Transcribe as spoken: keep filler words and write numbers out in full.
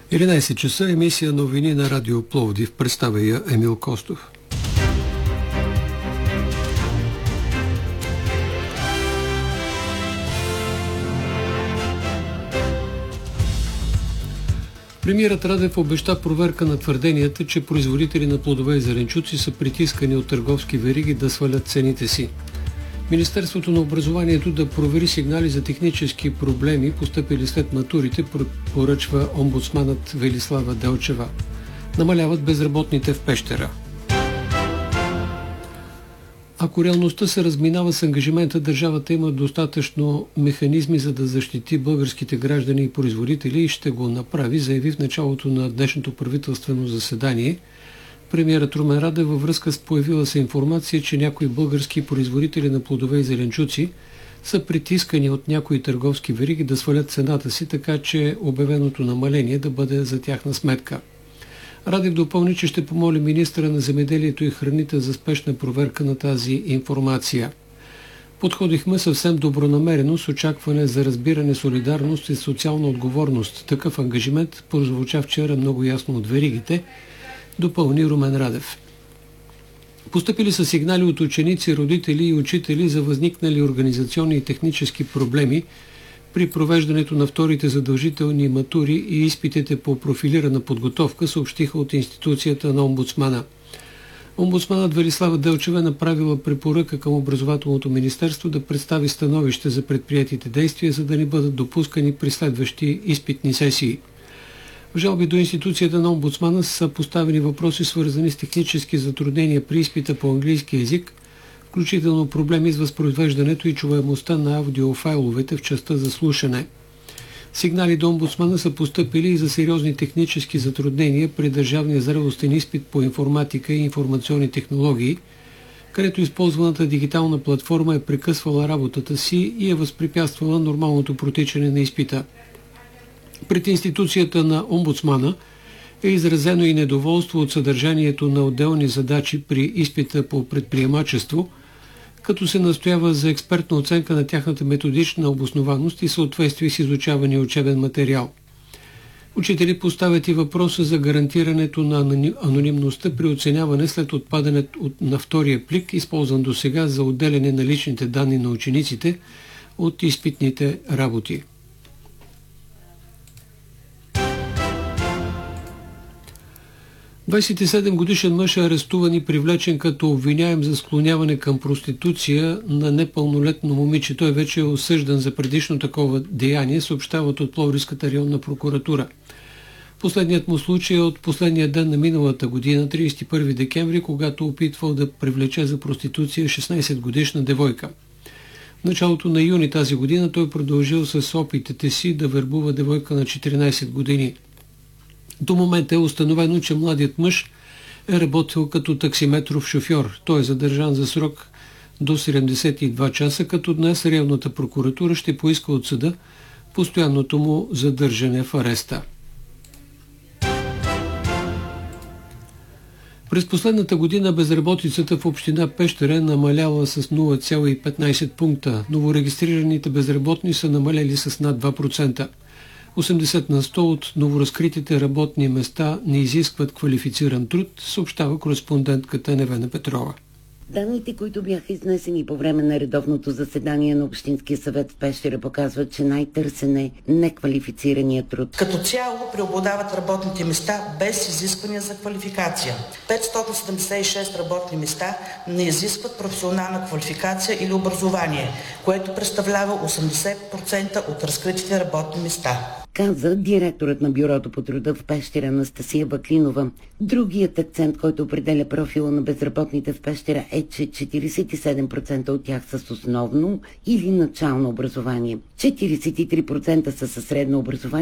единайсет часа, емисия новини на Радио Пловдив. Представя я Емил Костов. Премиерът Радев обеща проверка на твърденията, че производители на плодове и зеленчуци са притискани от търговски вериги да свалят цените си. Министерството на образованието да провери сигнали за технически проблеми, постъпили след матурите, поръчва омбудсманът Велислава Делчева. Намаляват безработните в Пещера. Ако реалността се разминава с ангажимента, държавата има достатъчно механизми, за да защити българските граждани и производители и ще го направи, заяви в началото на днешното правителствено заседание премиерът Румен Радев във връзка с появила се информация, че някои български производители на плодове и зеленчуци са притискани от някои търговски вериги да свалят цената си, така че обявеното намаление да бъде за тяхна сметка. Радев допълни, че ще помоли министъра на земеделието и храните за спешна проверка на тази информация. Подходихме съвсем добронамерено с очакване за разбиране, солидарност и социална отговорност. Такъв ангажимент прозвуча вчера много ясно от веригите, допълни Румен Радев. Постъпили са сигнали от ученици, родители и учители за възникнали организационни и технически проблеми при провеждането на вторите задължителни матури и изпитите по профилирана подготовка, съобщиха от институцията на омбудсмана. Омбудсманът Велислава Делчева направила препоръка към образователното министерство да представи становище за предприетите действия, за да не бъдат допускани при следващи изпитни сесии. В жалби до институцията на омбудсмана са поставени въпроси, свързани с технически затруднения при изпита по английски език, включително проблеми с възпроизвеждането и чуваемостта на аудиофайловете в частта за слушане. Сигнали до омбудсмана са постъпили и за сериозни технически затруднения при държавния зрелостен изпит по информатика и информационни технологии, където използваната дигитална платформа е прекъсвала работата си и е възпрепятствала нормалното протичане на изпита. Пред институцията на омбудсмана е изразено и недоволство от съдържанието на отделни задачи при изпита по предприемачество, като се настоява за експертна оценка на тяхната методична обоснованост и съответствие с изучавания учебен материал. Учители поставят и въпроса за гарантирането на анонимността при оценяване след отпадането на втория плик, използван досега за отделяне на личните данни на учениците от изпитните работи. двайсет и седем годишен мъж е арестуван и привлечен като обвиняем за склоняване към проституция на непълнолетно момиче. Той вече е осъждан за предишно такова деяние, съобщават от Пловдивската районна прокуратура. Последният му случай е от последния ден на миналата година, тридесет и първи декември, когато опитвал да привлече за проституция шестнайсетгодишна девойка. В началото на юни тази година той продължил с опитите си да вербува девойка на четиринайсет години. До момента е установено, че младият мъж е работил като таксиметров шофьор. Той е задържан за срок до седемдесет и два часа, като днес районната прокуратура ще поиска от съда постоянното му задържане в ареста. През последната година безработицата в община Пещера е намаляла с нула цяло и петнайсет пункта. Новорегистрираните безработни са намалели с над два процента. осемдесет на сто от новоразкритите работни места не изискват квалифициран труд, съобщава кореспондентката Невена Петрова. Данните, които бяха изнесени по време на редовното заседание на Общинския съвет в Пещера, показват, че най-търсен е неквалифицирания труд. Като цяло преобладават работните места без изисквания за квалификация. петстотин седемдесет и шест работни места не изискват професионална квалификация или образование, което представлява осемдесет процента от разкритите работни места, каза директорът на Бюрото по труда в Пещера Анастасия Баклинова. Другият акцент, който определя профила на безработните в Пещера, е, че четирийсет и седем процента от тях са с основно или начално образование. четирийсет и три процента са със средно образование